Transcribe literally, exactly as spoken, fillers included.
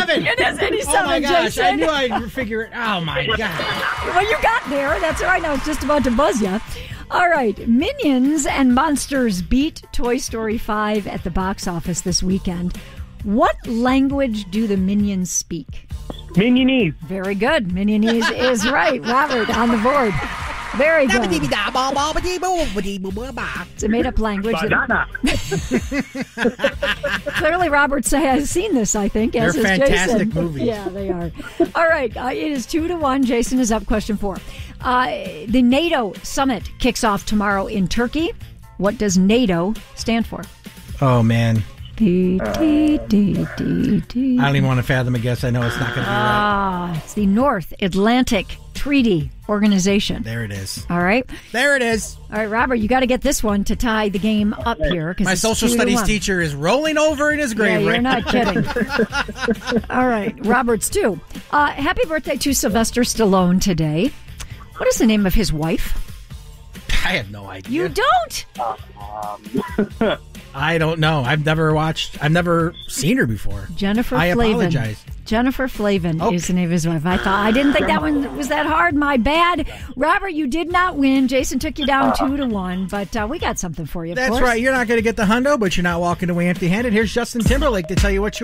eighty-seven. It is eighty-seven, Oh, my gosh. Jason. I knew I'd figure it. Oh, my God. Well, you got there. That's right. I was just about to buzz you. All right. Minions and Monsters beat Toy Story five at the box office this weekend. What language do the Minions speak? Minionese. Very good. Minionese is right. Robert on the board. Very good. It's a made-up language. Banana. Clearly, Robert say has seen this, I think, as They're is fantastic Jason. movies. Yeah, they are. All right, uh, it is two to one. Jason is up. Question four. Uh, the NATO summit kicks off tomorrow in Turkey. What does NATO stand for? Oh, man. D, D, D, D, D. I don't even want to fathom a guess. I know it's not going to be right. Ah, it's the North Atlantic Treaty Organization. There it is. All right. There it is. All right, Robert, you got to get this one to tie the game up here. 'cause My it's social two to studies one. teacher is rolling over in his Yeah, grave you're right not now. kidding. All right, Robert's two. Uh, happy birthday to Sylvester Stallone today. What is the name of his wife? I have no idea. You don't? Um, I don't know. I've never watched. I've never seen her before. Jennifer I Flavin. apologize. Jennifer Flavin Oh. is the name of his wife. I thought I didn't think that one was that hard. My bad, Robert. You did not win. Jason took you down two to one, but uh, we got something for you. Of That's course. right. You're not going to get the hundo, but you're not walking away empty-handed. Here's Justin Timberlake to tell you what you